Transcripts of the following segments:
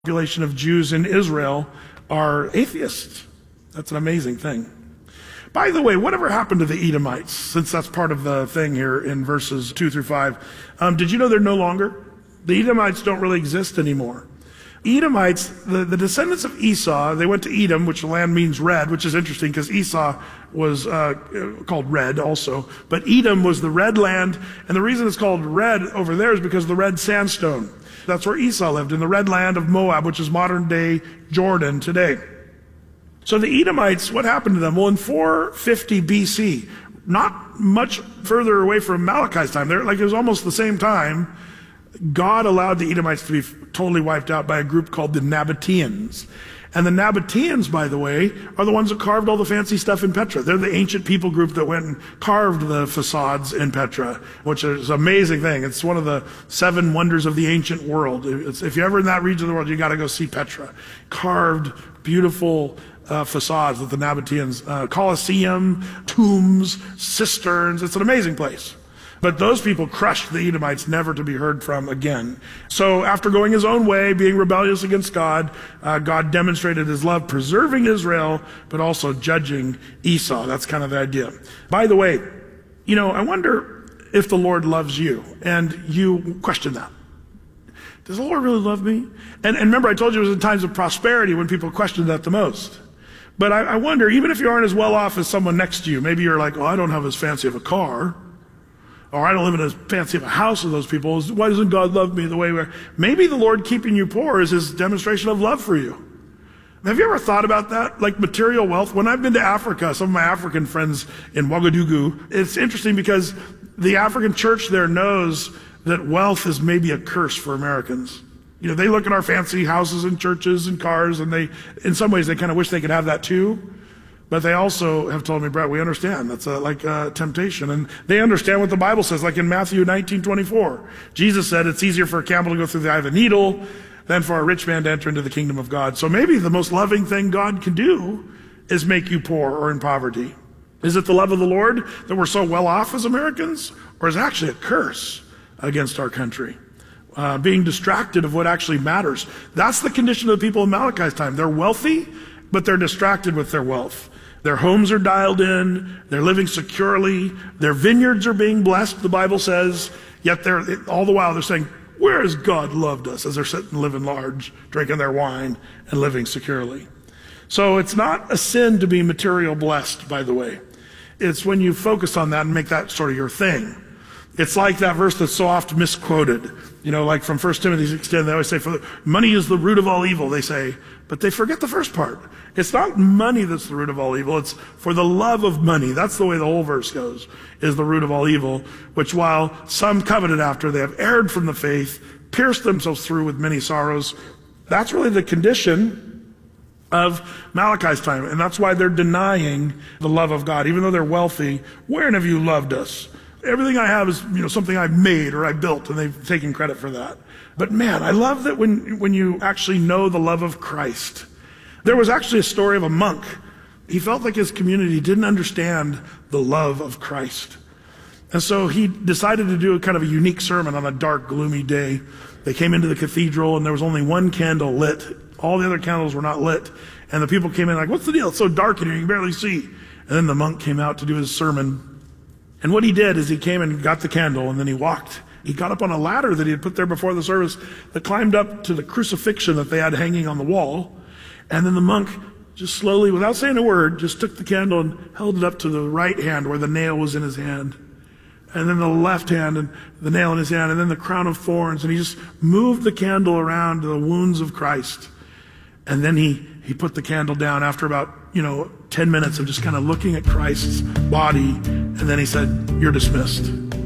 Population of Jews in Israel are atheists. That's an amazing thing. By the way, whatever happened to the Edomites, since that's part of the thing here in verses 2 through 5? Did you know they're no longer? The Edomites don't really exist anymore. Edomites, the descendants of Esau, they went to Edom, which the land means red, which is interesting because Esau was called red also. But Edom was the red land, and the reason it's called red over there is because of the red sandstone. That's where Esau lived, in the red land of Moab, which is modern-day Jordan today. So the Edomites, what happened to them? Well, in 450 BC, not much further away from Malachi's time, it was almost the same time, God allowed the Edomites to be totally wiped out by a group called the Nabateans. And the Nabateans, by the way, are the ones that carved all the fancy stuff in Petra. They're the ancient people group that went and carved the facades in Petra, which is an amazing thing. It's one of the 7 wonders of the ancient world. If you're ever in that region of the world, you got to go see Petra. Carved, beautiful facades with the Nabateans. Colosseum, tombs, cisterns. It's an amazing place. But those people crushed the Edomites, never to be heard from again. So after going his own way, being rebellious against God, God demonstrated his love, preserving Israel, but also judging Esau. That's kind of the idea. By the way, I wonder if the Lord loves you, and you question that. Does the Lord really love me? And remember, I told you it was in times of prosperity when people questioned that the most. But I wonder, even if you aren't as well off as someone next to you, maybe you're like, I don't have as fancy of a car, or I don't live in as fancy of a house as those people. Why doesn't God love me the way we're... Maybe the Lord keeping you poor is his demonstration of love for you. Have you ever thought about that? Like material wealth? When I've been to Africa, some of my African friends in Ouagadougou, it's interesting because the African church there knows that wealth is maybe a curse for Americans. They look at our fancy houses and churches and cars, and in some ways, they kind of wish they could have that too. But they also have told me, Brett, we understand. That's like a temptation. And they understand what the Bible says, like in Matthew 19:24. Jesus said it's easier for a camel to go through the eye of a needle than for a rich man to enter into the kingdom of God. So maybe the most loving thing God can do is make you poor or in poverty. Is it the love of the Lord that we're so well off as Americans? Or is it actually a curse against our country? Being distracted of what actually matters. That's the condition of the people in Malachi's time. They're wealthy, but they're distracted with their wealth. Their homes are dialed in, they're living securely, their vineyards are being blessed, the Bible says, yet all the while they're saying, where has God loved us? As they're sitting living large, drinking their wine, and living securely. So it's not a sin to be material blessed, by the way. It's when you focus on that and make that sort of your thing. It's like that verse that's so often misquoted. Like from 1 Timothy 6:10, they always say, money is the root of all evil, they say. But they forget the first part. It's not money that's the root of all evil. It's for the love of money. That's the way the whole verse goes, is the root of all evil, which while some coveted after, they have erred from the faith, pierced themselves through with many sorrows. That's really the condition of Malachi's time. And that's why they're denying the love of God. Even though they're wealthy, wherein have you loved us? Everything I have is, something I've made or I built, and they've taken credit for that. But man, I love that when you actually know the love of Christ. There was actually a story of a monk. He felt like his community didn't understand the love of Christ. And so he decided to do a kind of a unique sermon on a dark, gloomy day. They came into the cathedral and there was only one candle lit. All the other candles were not lit. And the people came in like, what's the deal? It's so dark in here, you can barely see. And then the monk came out to do his sermon. And what he did is he came and got the candle and then he walked. He got up on a ladder that he had put there before the service that climbed up to the crucifixion that they had hanging on the wall. And then the monk just slowly, without saying a word, just took the candle and held it up to the right hand where the nail was in his hand. And then the left hand and the nail in his hand and then the crown of thorns. And he just moved the candle around the wounds of Christ. And then he put the candle down after about, 10 minutes of just kind of looking at Christ's body. And then he said, you're dismissed.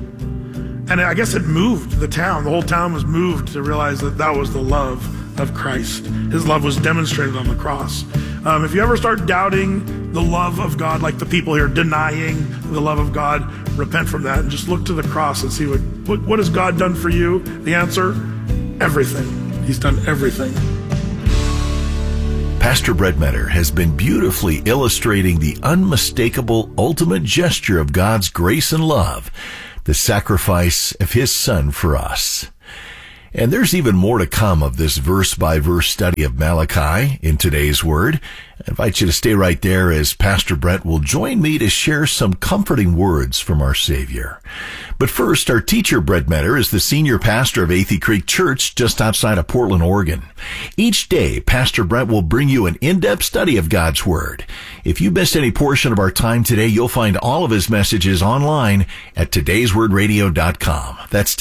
And I guess it moved the town. The whole town was moved to realize that was the love of Christ. His love was demonstrated on the cross. If you ever start doubting the love of God, like the people here denying the love of God, repent from that and just look to the cross and see what has God done for you? The answer, everything. He's done everything. Pastor Brett Meador has been beautifully illustrating the unmistakable ultimate gesture of God's grace and love, the sacrifice of his Son for us. And there's even more to come of this verse-by-verse study of Malachi in today's Word. I invite you to stay right there as Pastor Brett will join me to share some comforting words from our Savior. But first, our teacher, Brett Metter, is the senior pastor of Athey Creek Church just outside of Portland, Oregon. Each day, Pastor Brett will bring you an in-depth study of God's Word. If you missed any portion of our time today, you'll find all of his messages online at todayswordradio.com. That's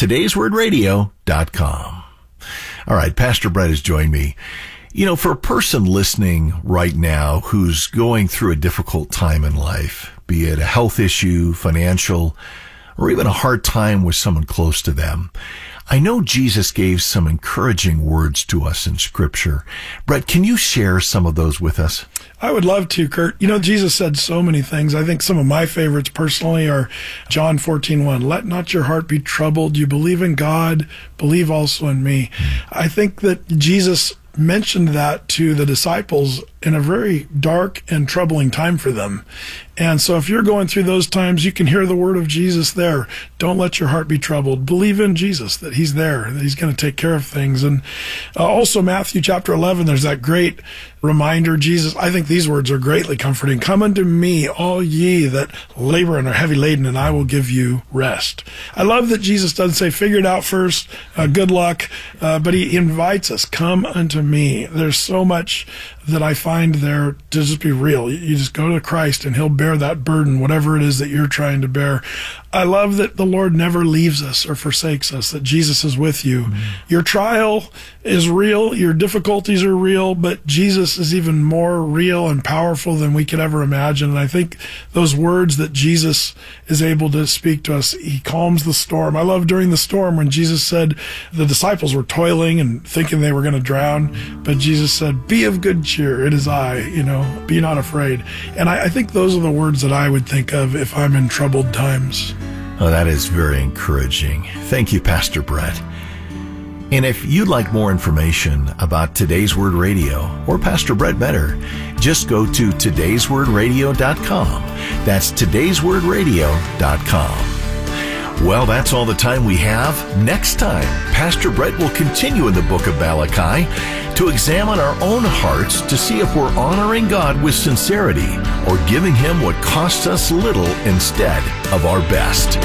todayswordradio.com. All right, Pastor Brett has joined me. You know, for a person listening right now who's going through a difficult time in life, be it a health issue, financial, or even a hard time with someone close to them, I know Jesus gave some encouraging words to us in Scripture. Brett, can you share some of those with us? I would love to, Kurt. You know, Jesus said so many things. I think some of my favorites personally are John 14:1. Let not your heart be troubled. You believe in God, believe also in me. I think that Jesus mentioned that to the disciples in a very dark and troubling time for them. And so if you're going through those times, you can hear the word of Jesus there. Don't let your heart be troubled. Believe in Jesus, that he's there, that he's going to take care of things. And also Matthew chapter 11, there's that great reminder, Jesus, I think these words are greatly comforting. Come unto me, all ye that labor and are heavy laden, and I will give you rest. I love that Jesus doesn't say, figure it out first, good luck, but he invites us, come unto me. There's so much that I find there to just be real. You just go to Christ and he'll bear that burden, whatever it is that you're trying to bear. I love that the Lord never leaves us or forsakes us, that Jesus is with you. Mm-hmm. Your trial is real, your difficulties are real, but Jesus is even more real and powerful than we could ever imagine. And I think those words that Jesus is able to speak to us, he calms the storm. I love during the storm when Jesus said the disciples were toiling and thinking they were going to drown, but Jesus said, be of good cheer, it is I, be not afraid. And I think those are the words that I would think of if I'm in troubled times. Oh, that is very encouraging. Thank you, Pastor Brett. And if you'd like more information about Today's Word Radio or Pastor Brett Metter, just go to todayswordradio.com. That's todayswordradio.com. Well, that's all the time we have. Next time, Pastor Brett will continue in the book of Malachi to examine our own hearts to see if we're honoring God with sincerity or giving him what costs us little instead of our best.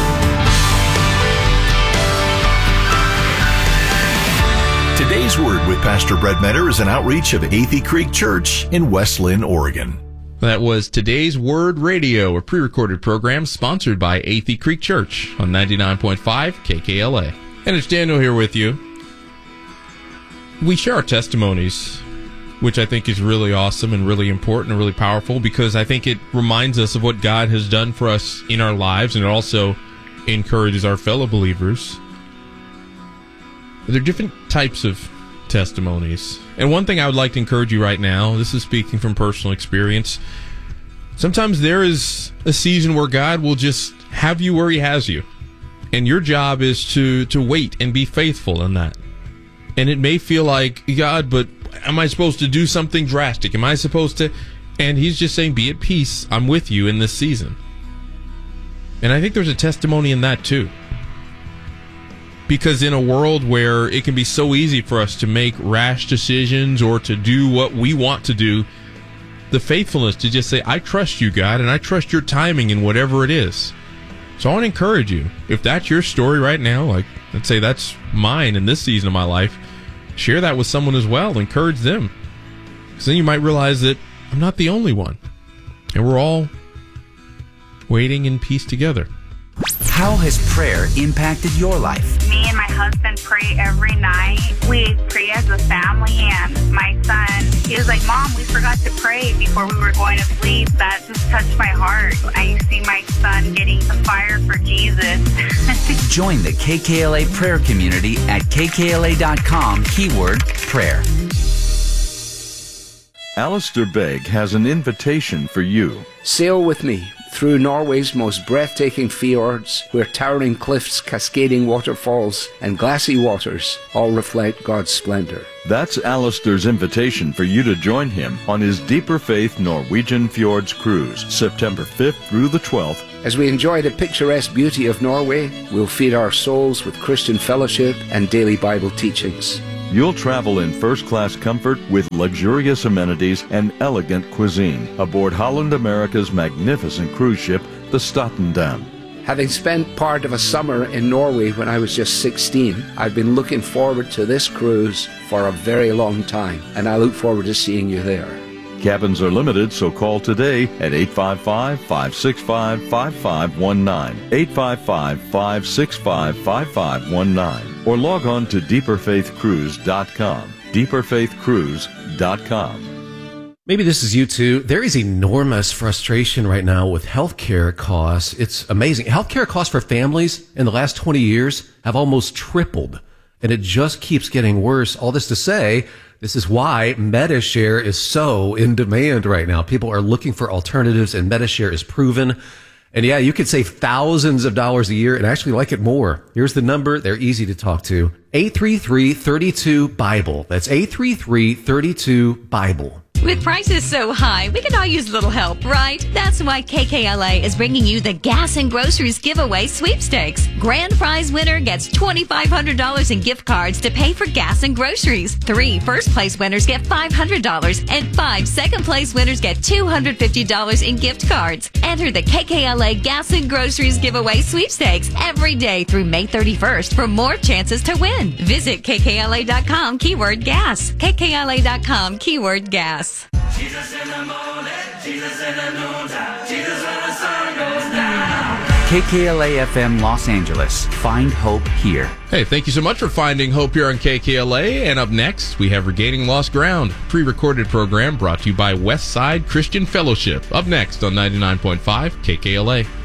Today's Word with Pastor Brett Metter is an outreach of Athey Creek Church in West Linn, Oregon. That was Today's Word Radio, a pre-recorded program sponsored by Athey Creek Church on 99.5 KKLA. And it's Daniel here with you. We share our testimonies, which I think is really awesome and really important and really powerful because I think it reminds us of what God has done for us in our lives, and it also encourages our fellow believers. There are different types of testimonies. And one thing I would like to encourage you right now, this is speaking from personal experience, sometimes there is a season where God will just have you where he has you. And your job is to wait and be faithful in that. And it may feel like, God, but am I supposed to do something drastic? Am I supposed to? And he's just saying, be at peace. I'm with you in this season. And I think there's a testimony in that too. Because in a world where it can be so easy for us to make rash decisions or to do what we want to do, the faithfulness to just say, I trust you, God, and I trust your timing in whatever it is. So I want to encourage you, if that's your story right now, like let's say that's mine in this season of my life, share that with someone as well. Encourage them. Because then you might realize that I'm not the only one. And we're all waiting in peace together. How has prayer impacted your life? Me and my husband pray every night. We pray as a family, and my son, he was like, Mom, we forgot to pray before we were going to sleep. That just touched my heart. I see my son getting the fire for Jesus. Join the KKLA prayer community at kkla.com, keyword prayer. Alistair Begg has an invitation for you. Sail with me through Norway's most breathtaking fjords, where towering cliffs, cascading waterfalls, and glassy waters all reflect God's splendor. That's Alistair's invitation for you to join him on his Deeper Faith Norwegian Fjords Cruise, September 5th through the 12th. As we enjoy the picturesque beauty of Norway, we'll feed our souls with Christian fellowship and daily Bible teachings. You'll travel in first-class comfort with luxurious amenities and elegant cuisine aboard Holland America's magnificent cruise ship, the Statendam. Having spent part of a summer in Norway when I was just 16, I've been looking forward to this cruise for a very long time, and I look forward to seeing you there. Cabins are limited, so call today at 855-565-5519, 855-565-5519, or log on to deeperfaithcruise.com, deeperfaithcruise.com. Maybe this is you too. There is enormous frustration right now with healthcare costs. It's amazing. Healthcare costs for families in the last 20 years have almost tripled, and it just keeps getting worse. All this to say, this is why Medi-Share is so in demand right now. People are looking for alternatives, and Medi-Share is proven. And yeah, you could save thousands of dollars a year and actually like it more. Here's the number. They're easy to talk to. 833-32-BIBLE. That's 833-32-BIBLE. With prices so high, we could all use a little help, right? That's why KKLA is bringing you the Gas and Groceries Giveaway Sweepstakes. Grand prize winner gets $2,500 in gift cards to pay for gas and groceries. 3 first-place winners get $500, and 5 second-place winners get $250 in gift cards. Enter the KKLA Gas and Groceries Giveaway Sweepstakes every day through May 31st for more chances to win. Visit KKLA.com, keyword gas. KKLA.com, keyword gas. Jesus in the morning, Jesus in the noontime, Jesus when the sun goes down. KKLA FM Los Angeles. Find hope here. Hey, thank you so much for finding hope here on KKLA. And up next, we have Regaining Lost Ground, pre-recorded program brought to you by Westside Christian Fellowship. Up next on 99.5 KKLA.